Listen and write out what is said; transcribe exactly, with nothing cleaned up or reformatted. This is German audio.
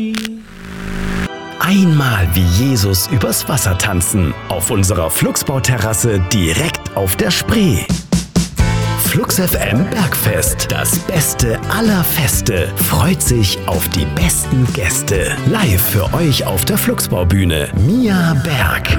Einmal wie Jesus übers Wasser tanzen. Auf unserer Flugsbauterrasse direkt auf der Spree. Flux F M Bergfest, das Beste aller Feste, freut sich auf die besten Gäste. Live für euch auf der Flugsbaubühne, Mia Berg.